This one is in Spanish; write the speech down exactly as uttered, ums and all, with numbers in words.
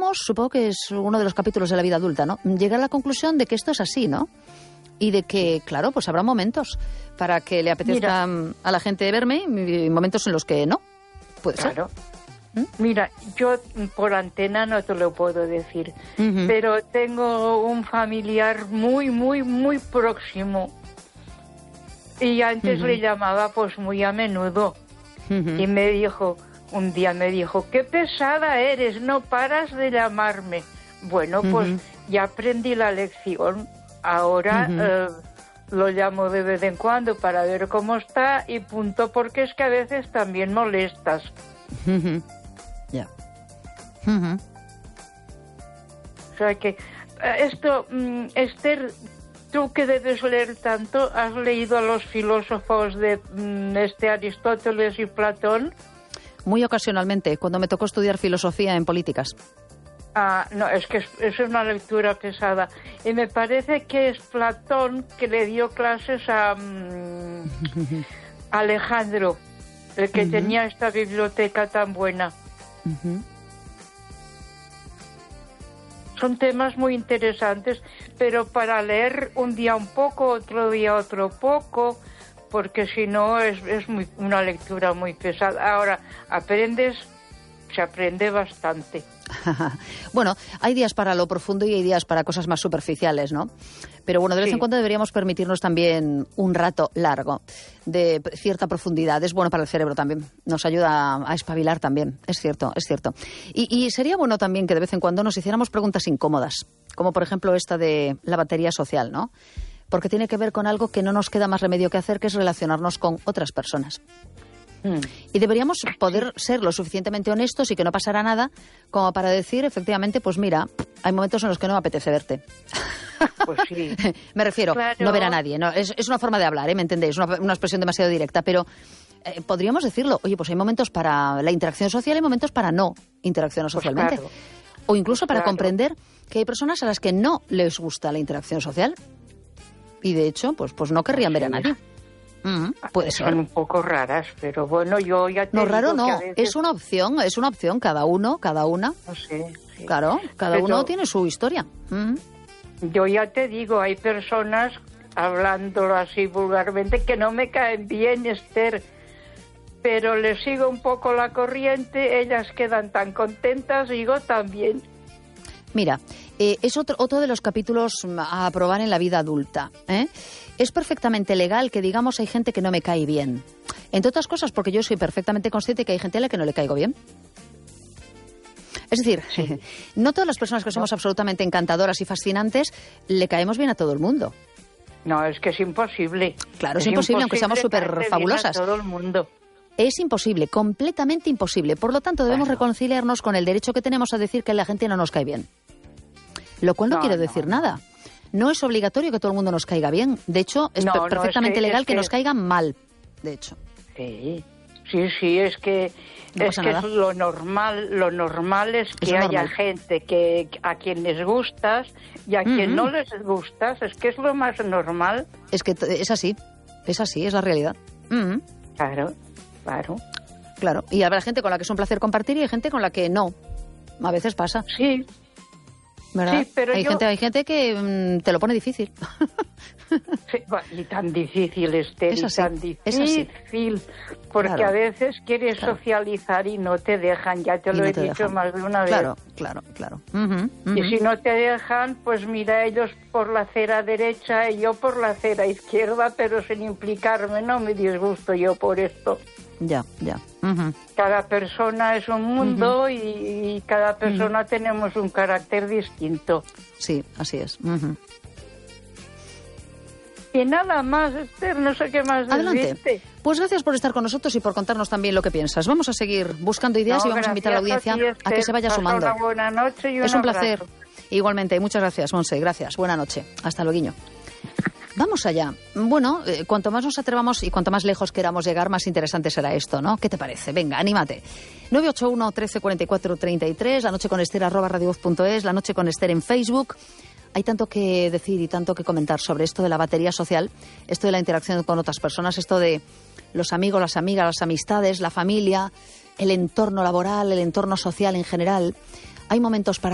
deberíamos, supongo que es uno de los capítulos de la vida adulta, ¿no? Llegar a la conclusión de que esto es así, ¿no? Y de que, claro, pues habrá momentos para que le apetezca Mira, a la gente verme y momentos en los que no. Puede claro. ser. ¿Mm? Mira, yo por antena no te lo puedo decir, uh-huh. pero tengo un familiar muy, muy, muy próximo. Y antes uh-huh. le llamaba pues muy a menudo. Uh-huh. Y me dijo, un día me dijo, qué pesada eres, no paras de llamarme. Bueno, pues uh-huh. ya aprendí la lección. Ahora uh-huh. eh, lo llamo de vez en cuando para ver cómo está y punto, porque es que a veces también molestas. Uh-huh. Ya. Yeah. Uh-huh. O sea que esto, mm, Esther, tú que debes leer tanto, ¿has leído a los filósofos de mm, este Aristóteles y Platón? Muy ocasionalmente, cuando me tocó estudiar filosofía en políticas. Ah, no, es que es, es una lectura pesada. Y me parece que es Platón que le dio clases a um, Alejandro, el que uh-huh. tenía esta biblioteca tan buena. Uh-huh. Son temas muy interesantes, pero para leer un día un poco, otro día otro poco, porque si no es, es muy, una lectura muy pesada. Ahora, aprendes, se aprende bastante. Bueno, hay días para lo profundo y hay días para cosas más superficiales, ¿no? Pero bueno, de vez sí. en cuando deberíamos permitirnos también un rato largo de cierta profundidad. Es bueno para el cerebro también, nos ayuda a espabilar también, es cierto, es cierto. Y, y sería bueno también que de vez en cuando nos hiciéramos preguntas incómodas, como por ejemplo esta de la batería social, ¿no? Porque tiene que ver con algo que no nos queda más remedio que hacer, que es relacionarnos con otras personas. Y deberíamos poder ser lo suficientemente honestos y que no pasara nada como para decir, efectivamente, pues mira, hay momentos en los que no me apetece verte. Pues sí. Me refiero, claro. no ver a nadie. ¿no? Es, es una forma de hablar, ¿eh? ¿Me entendéis? Una, una expresión demasiado directa, pero eh, podríamos decirlo. Oye, pues hay momentos para la interacción social y momentos para no interaccionar socialmente. Pues claro. O incluso pues para claro. comprender que hay personas a las que no les gusta la interacción social y, de hecho, pues, pues no querrían pues ver sí. a nadie. Mm, puede ser. Son un poco raras, pero bueno, yo ya te No, digo raro no, que a veces... es una opción, es una opción, cada uno, cada una. No sé, sí. Claro, cada pero uno tiene su historia. Mm. Yo ya te digo, hay personas, hablándolo así vulgarmente, que no me caen bien, Esther, pero les sigo un poco la corriente, ellas quedan tan contentas, digo, también. Mira, eh, es otro, otro de los capítulos a aprobar en la vida adulta, ¿eh? Es perfectamente legal que digamos hay gente que no me cae bien. Entre otras cosas porque yo soy perfectamente consciente que hay gente a la que no le caigo bien. Es decir, sí. no todas las personas que somos no. absolutamente encantadoras y fascinantes le caemos bien a todo el mundo. No, es que es imposible. Claro, es, es imposible, imposible aunque seamos súper fabulosas. A todo el mundo. Es imposible, completamente imposible. Por lo tanto, debemos bueno. reconciliarnos con el derecho que tenemos a decir que la gente no nos cae bien. Lo cual no, no quiere decir no. nada. No es obligatorio que todo el mundo nos caiga bien. De hecho, es no, per- perfectamente no, es que, legal es que, que nos caigan mal, de hecho. Sí, sí, sí, es que, no es, que es lo normal. Lo normal es que es haya normal. gente que a quien les gustas y a uh-huh. quien no les gustas. Es que es lo más normal. Es que t- es así, es así, es la realidad. Uh-huh. Claro, claro. Claro, y habrá gente con la que es un placer compartir y hay gente con la que no. A veces pasa. Sí. ¿verdad? Sí, pero hay yo... gente hay gente que mmm, te lo pone difícil. Sí, y tan difícil, Esther, es así, y tan difícil, porque claro. a veces quieres claro. socializar y no te dejan, ya te y lo no he te dicho dejan. más de una vez. Claro, claro, claro. Uh-huh, uh-huh. Y si no te dejan, pues mira, ellos por la acera derecha y yo por la acera izquierda, pero sin implicarme, no me disgusto yo por esto. Ya, ya. Uh-huh. Cada persona es un mundo uh-huh. y, y cada persona uh-huh. tenemos un carácter distinto. Sí, así es. Uh-huh. Y nada más, Esther, no sé qué más Adelante. decirte. Pues gracias por estar con nosotros y por contarnos también lo que piensas. Vamos a seguir buscando ideas no, y vamos a invitar a la audiencia a, ti, a que se vaya Pasa sumando. Una buena noche y un es un abrazo. placer. Igualmente, muchas gracias, Monse. Gracias. Buena noche. Hasta luego. Vamos allá. Bueno, eh, cuanto más nos atrevamos y cuanto más lejos queramos llegar, más interesante será esto, ¿no? ¿Qué te parece? Venga, anímate. nueve ocho uno, trece, cuarenta y cuatro, treinta y tres, la noche con Esther, arroba radiovoz punto es, la noche con Esther en Facebook. Hay tanto que decir y tanto que comentar sobre esto de la batería social, esto de la interacción con otras personas, esto de los amigos, las amigas, las amistades, la familia, el entorno laboral, el entorno social en general. Hay momentos para